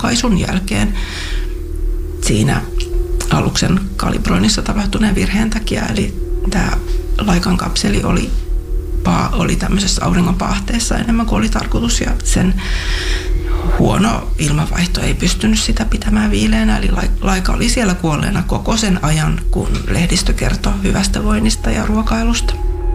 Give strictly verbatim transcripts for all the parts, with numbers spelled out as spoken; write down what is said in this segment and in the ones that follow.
julkaisun jälkeen siinä aluksen kalibroinnissa tapahtuneen virheen takia. Eli tämä Laikan kapseli oli, oli tämmöisessä auringonpaahteessa enemmän kuin oli tarkoitus, ja sen huono ilmavaihto ei pystynyt sitä pitämään viileänä. Eli Laika oli siellä kuolleena koko sen ajan, kun lehdistö kertoi hyvästä voinnista ja ruokailusta.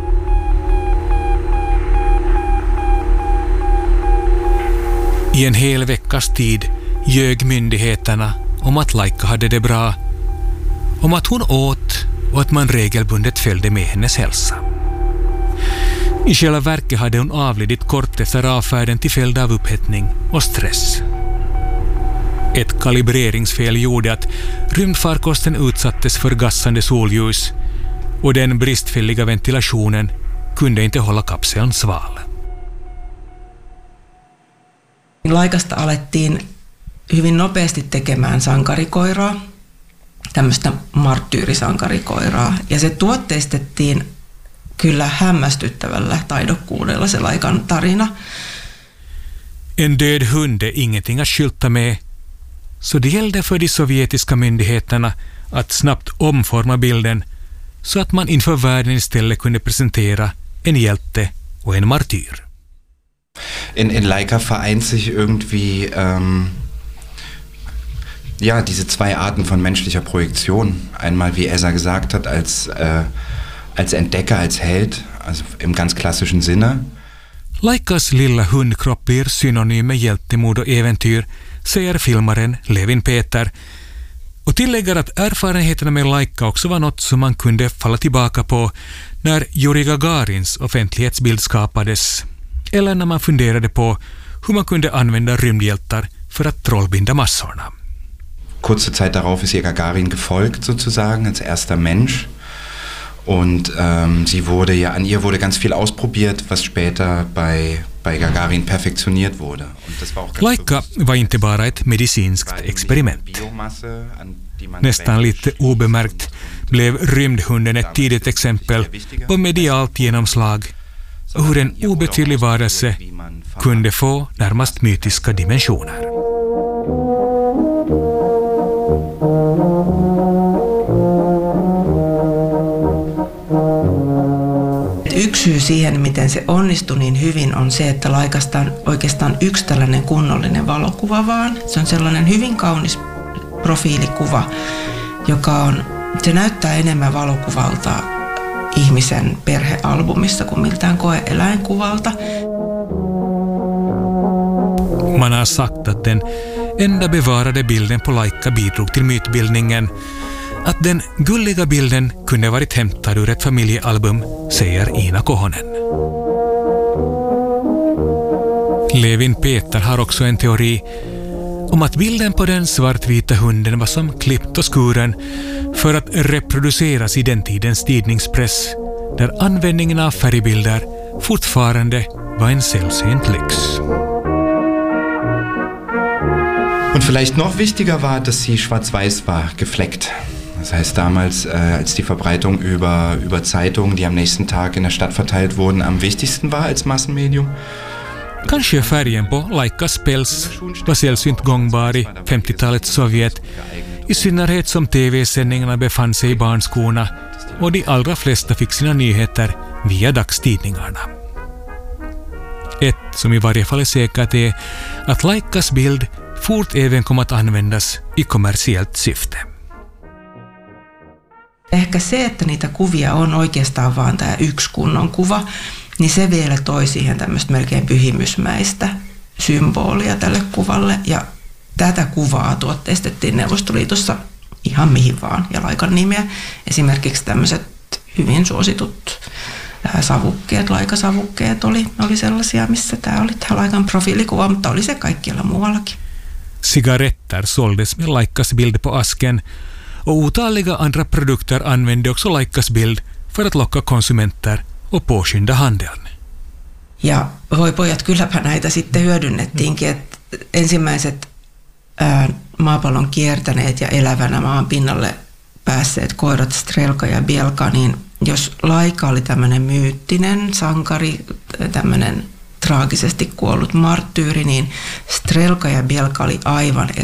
I en hel veckas tid ljög myndigheterna om att Laika hade det bra, om att hon åt och att man regelbundet följde med hennes hälsa. I själva verket hade hon avlidit kort efter avfärden till följd av upphettning och stress. Ett kalibreringsfel gjorde att rymdfarkosten utsattes för gassande solljus och den bristfälliga ventilationen kunde inte hålla kapseln sval. Laikasta alettiin hyvin nopeasti tekemään sankarikoiraa, tämmöistä marttyyrisankarikoiraa, ja se tuotteistettiin kyllä hämmästyttävällä taidokkuudella, se Laikan tarina. En död hund är ingenting att skylta med, så det gällde för de sovjetiska myndigheterna att snabbt omforma bilden så att man inför världen istället kunde presentera en hjälte och en martyr. In, in Laika vereint sich irgendwie ähm, ja, diese zwei Arten von menschlicher Projektion. Einmal, wie Esa gesagt hat, als, äh, als Entdecker, als Held, also im ganz klassischen Sinne. Laikas lilla hundkropp blir synonym med hjältemod och äventyr, säger filmaren Levin Peter, och tillägger att erfarenheterna med Laika också var något som man kunde falla tillbaka på när Yuri Gagarins offentlighetsbild skapades, eller när man funderade på hur man kunde använda rymdhjältar för att trollbinda massorna. Kurze Zeit darauf ist ihr Gagarin gefolgt sozusagen als erster Mensch, und ähm, sie wurde ja, an ihr wurde ganz viel ausprobiert, was später bei, bei Gagarin perfektioniert wurde. Und das war auch Laika var inte bara ett medicinskt experiment. Nästan lite obemärkt blev rymdhunden ett tidigt exempel på medialt genomslag och hur en obetydlig varelse kunde få närmast mytiska dimensioner. Yksi syy siihen, miten se onnistui niin hyvin, on se, että Laikasta on oikeastaan yksi tällainen kunnollinen valokuva vaan. Se on sellainen hyvin kaunis profiilikuva, joka on, se näyttää enemmän valokuvalta ihmisen perhealbumissa kuin miltään koe-eläinkuvalta. Man har sagt att den enda bevarade bilden på Laika bidrog till mytbildningen. Att den gulliga bilden kunde varit hämtad ur ett familjealbum, säger Ina Kohonen. Levin Peter har också en teori om att bilden på den svartvita hunden var som klippt och skuren för att reproduceras i den tidens tidningspress, där användningen av färgbilder fortfarande var en sällsynt lyx. Und vielleicht noch wichtiger war, dass sie schwarz-weiß war, gefleckt. Das heißt, damals, äh, als die Verbreitung über, über Zeitungen, die am nächsten Tag in der Stadt verteilt wurden, am wichtigsten war als Massenmedium. Kanske färgen på Laikas päls var sällsynt gångbar i femtiotalets Sovjet, i synnerhet som tv-sändningarna befann sig i barnskorna och de allra flesta fick sina nyheter via dagstidningarna. Ett som i varje fall är säkert är att Laikas bild fort även kom att användas i kommersiellt syfte. Ehkä se, että niitä kuvia on oikeastaan vaan tämä yksi kunnon kuva, niin se vielä toi siihen tämmöistä melkein pyhimysmäistä symbolia tälle kuvalle. Ja tätä kuvaa tuotteistettiin Neuvostoliitossa ihan mihin vaan ja Laikan nimeä. Esimerkiksi tämmöiset hyvin suositut savukkeet, Laika-savukkeet oli, oli sellaisia, missä tämä oli tämä Laikan profiilikuva, mutta oli se kaikkialla muuallakin. Cigaretter såldes med Laikas bild på asken, och otaliga andra produkter använde också Laikas bild för att locka konsumenter och påskynda handeln. Ja voi pojat, kylläpä näitä sitten hyödynnettiinkin, että ensimmäiset ää, maapallon kiertäneet ja elävänä maan pinnalle päässeet koirat Strelka ja Bielka, niin jos Laika oli tämmöinen myyttinen sankari, tämmöinen traagisesti kuollut marttyyri, niin Strelka ja Bielka oli aivan